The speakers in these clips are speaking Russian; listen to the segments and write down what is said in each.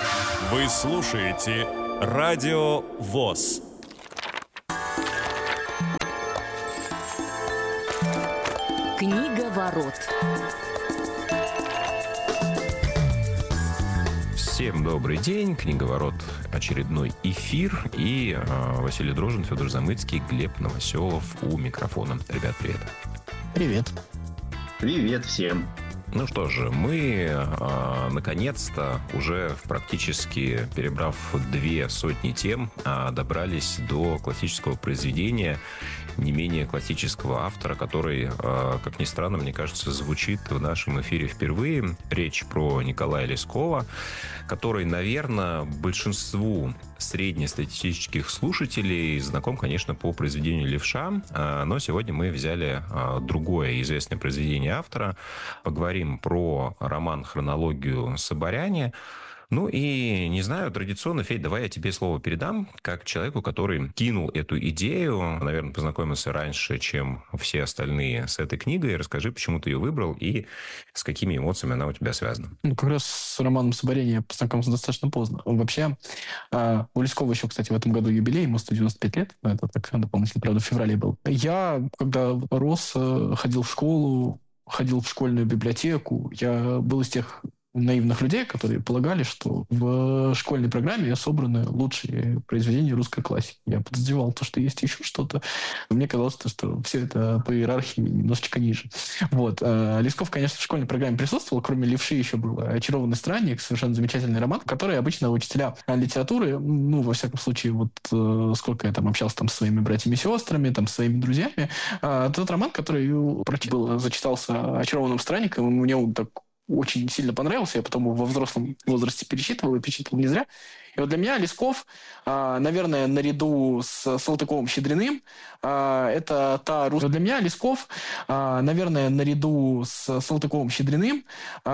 Вы слушаете Радио ВОС. Книга ворот. Всем добрый день. Книговорот, очередной эфир. И Василий Дрожжин, Федор Замыцкий, Глеб Новоселов у микрофона. Ребят, привет. Привет. Привет всем. Ну что же, мы наконец-то, уже практически перебрав 200 тем, добрались до классического произведения, не менее классического автора, который, как ни странно, мне кажется, звучит в нашем эфире впервые. Речь про Николая Лескова, который, наверное, большинству среднестатистических слушателей знаком, конечно, по произведению «Левша», но сегодня мы взяли другое известное произведение автора, поговорим про роман «Хронологию Соборяне». Ну и, не знаю, традиционно, Федь, давай я тебе слово передам, как человеку, который кинул эту идею, наверное, познакомился раньше, чем все остальные с этой книгой. Расскажи, почему ты ее выбрал и с какими эмоциями она у тебя связана. Ну, как раз с романом Соборяне я познакомился достаточно поздно. Вообще, у Лескова еще, кстати, в этом году юбилей, ему 195 лет. Это так дополнительно, правда, в феврале был. Я, когда рос, ходил в школу, ходил в школьную библиотеку. Я был из тех наивных людей, которые полагали, что в школьной программе собраны лучшие произведения русской классики. Я подозревал то, что есть еще что-то. Но мне казалось, что все это по иерархии немножечко ниже. Вот. Лесков, конечно, в школьной программе присутствовал. Кроме «Левши» еще был «Очарованный странник», совершенно замечательный роман, который обычно учителя литературы, ну, во всяком случае, вот сколько я там общался там, со своими братьями и сестрами, там, со своими друзьями, тот роман, который был, зачитался «Очарованным странником», и мне он так очень сильно понравился. Я потом во взрослом возрасте перечитывал и перечитывал не зря. И вот для меня Лесков, наверное, наряду с Салтыковым-Щедриным, это та русская... Для меня Лесков, наверное, наряду с Салтыковым-Щедриным,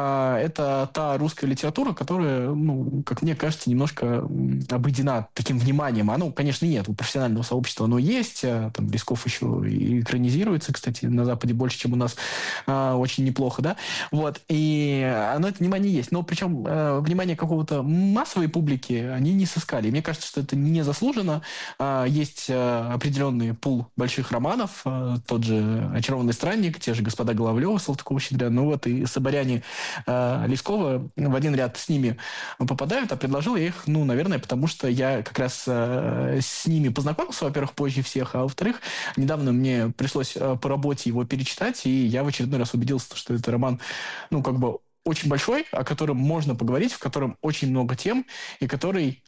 это та русская литература, которая, ну, как мне кажется, немножко обойдена таким вниманием. Оно, конечно, нет. У профессионального сообщества оно есть. Там Лесков еще и экранизируется, кстати, на Западе больше, чем у нас. Очень неплохо, да? Вот. И оно, это внимание есть. Но причем внимание какого-то массовой публики они не сыскали. Мне кажется, что это незаслуженно. Есть определенный пул больших романов, тот же «Очарованный странник», те же «Господа Головлёва», Салтыкова-Щедрина, ну вот и «Соборяне» Лескова в один ряд с ними попадают, а предложил я их, ну, наверное, потому что я как раз с ними познакомился, во-первых, позже всех, а во-вторых, недавно мне пришлось по работе его перечитать, и я в очередной раз убедился, что это роман, ну, как бы очень большой, о котором можно поговорить, в котором очень много тем, и который,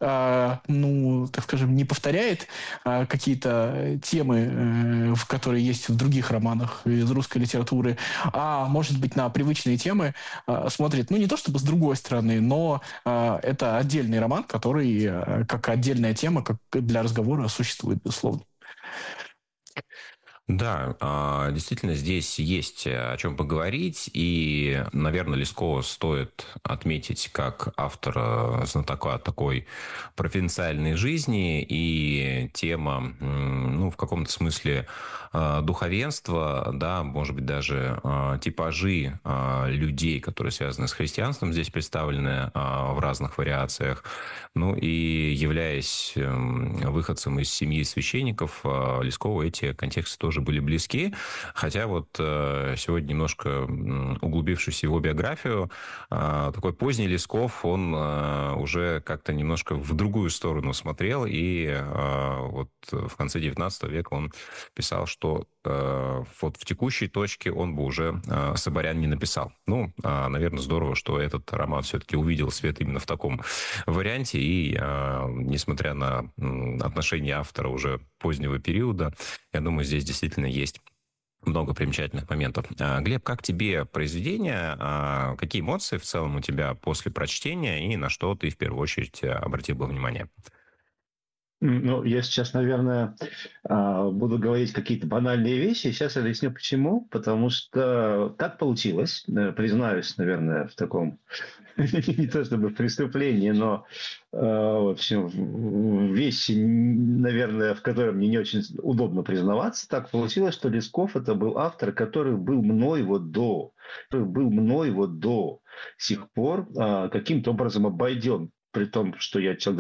ну, так скажем, не повторяет какие-то темы, в которые есть в других романах из русской литературы, а, может быть, на привычные темы смотрит, ну, не то чтобы с другой стороны, но это отдельный роман, который, как отдельная тема, как для разговора существует, безусловно. Да, действительно, здесь есть о чем поговорить, и, наверное, Лескова стоит отметить как автора знатока такой провинциальной жизни, и тема, ну, в каком-то смысле духовенства, да, может быть, даже типажи людей, которые связаны с христианством, здесь представлены в разных вариациях. Ну, и являясь выходцем из семьи священников, Лескову эти контексты тоже были близки, хотя вот сегодня, немножко углубившись в его биографию, такой поздний Лесков, он уже как-то немножко в другую сторону смотрел, и вот в конце 19 века он писал, что вот в текущей точке он бы уже «Соборян» не написал. Ну, наверное, здорово, что этот роман все-таки увидел свет именно в таком варианте, и несмотря на отношение автора уже позднего периода, я думаю, здесь действительно есть много примечательных моментов. Глеб, как тебе произведение? Какие эмоции в целом у тебя после прочтения, и на что ты в первую очередь обратил бы внимание? Ну, я сейчас, наверное, буду говорить какие-то банальные вещи. Сейчас я объясню почему. Потому что так получилось, признаюсь, наверное, в таком, не то чтобы в преступлении, но, в общем, вещи, наверное, в которой мне не очень удобно признаваться. Так получилось, что Лесков — это был автор, который был мной до сих пор каким-то образом обойден. при том, что я человек